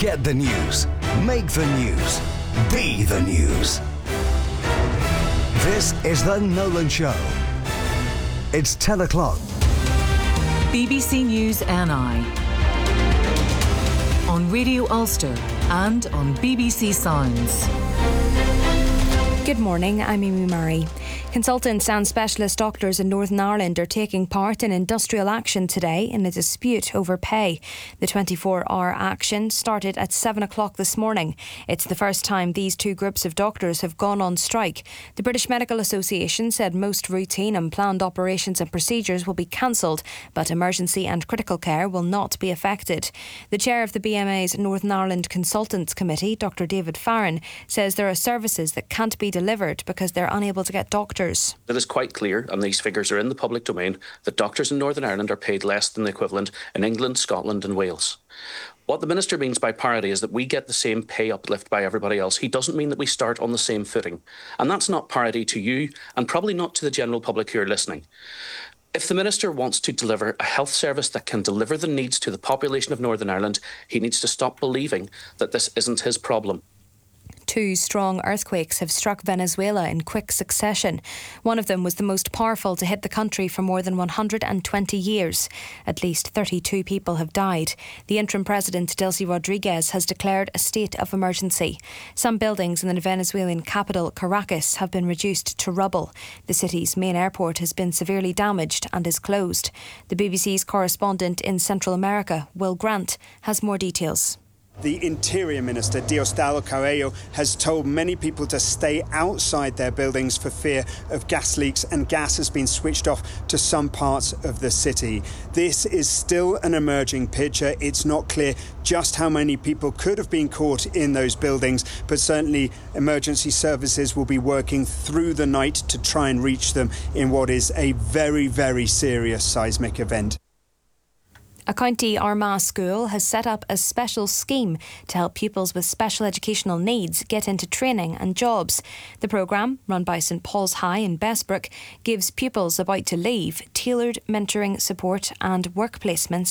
Get the news. Make the news. Be the news. This is The Nolan Show. It's 10 o'clock. BBC News NI. On Radio Ulster and on BBC Sounds. Good morning, I'm Amy Murray. Consultants and specialist doctors in Northern Ireland are taking part in industrial action today in a dispute over pay. The 24-hour action started at 7 o'clock this morning. It's the first time these two groups of doctors have gone on strike. The British Medical Association said most routine and planned operations and procedures will be cancelled, but emergency and critical care will not be affected. The chair of the BMA's Northern Ireland Consultants Committee, Dr David Farron, says there are services that can't be delivered because they're unable to get doctors. It is quite clear, and these figures are in the public domain, that doctors in Northern Ireland are paid less than the equivalent in England, Scotland and Wales. What the Minister means by parity is that we get the same pay uplift by everybody else. He doesn't mean that we start on the same footing. And that's not parity to you, and probably not to the general public who are listening. If the Minister wants to deliver a health service that can deliver the needs to the population of Northern Ireland, he needs to stop believing that this isn't his problem. Two strong earthquakes have struck Venezuela in quick succession. One of them was the most powerful to hit the country for more than 120 years. At least 32 people have died. The interim president, Delcy Rodriguez, has declared a state of emergency. Some buildings in the Venezuelan capital, Caracas, have been reduced to rubble. The city's main airport has been severely damaged and is closed. The BBC's correspondent in Central America, Will Grant, has more details. The Interior Minister, Diosdado Cabello, has told many people to stay outside their buildings for fear of gas leaks, and gas has been switched off to some parts of the city. This is still an emerging picture. It's not clear just how many people could have been caught in those buildings, but certainly emergency services will be working through the night to try and reach them in what is a very, very serious seismic event. A County Armagh school has set up a special scheme to help pupils with special educational needs get into training and jobs. The programme, run by St Paul's High in Bessbrook, gives pupils about to leave tailored mentoring support and work placements